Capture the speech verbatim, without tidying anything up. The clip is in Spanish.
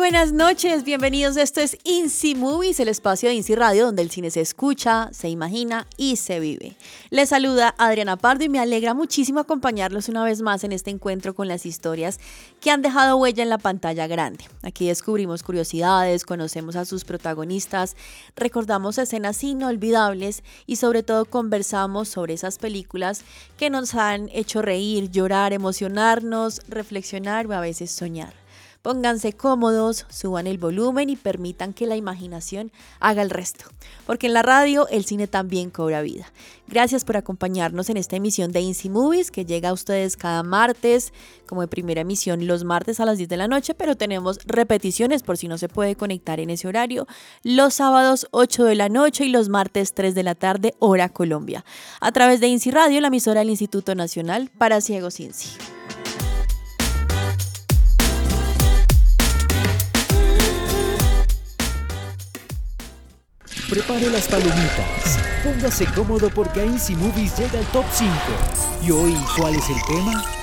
buenas noches, bienvenidos. Esto es INSI Movies, el espacio de INSI Radio donde el cine se escucha, se imagina y se vive. Les saluda Adriana Pardo y me alegra muchísimo acompañarlos una vez más en este encuentro con las historias que han dejado huella en la pantalla grande. Aquí descubrimos curiosidades, conocemos a sus protagonistas, recordamos escenas inolvidables y sobre todo conversamos sobre esas películas que nos han hecho reír, llorar, emocionarnos, reflexionar o a veces soñar. Pónganse cómodos, suban el volumen y permitan que la imaginación haga el resto, porque en la radio el cine también cobra vida. Gracias por acompañarnos en esta emisión de INSI Movies que llega a ustedes cada martes, como de primera emisión los martes a las diez de la noche, pero tenemos repeticiones por si no se puede conectar en ese horario, los sábados ocho de la noche y los martes tres de la tarde, hora Colombia, a través de INSI Radio, la emisora del Instituto Nacional para Ciegos INSI. Prepare las palomitas, póngase cómodo porque a INSI Movies llega el top cinco. ¿Y hoy cuál es el tema?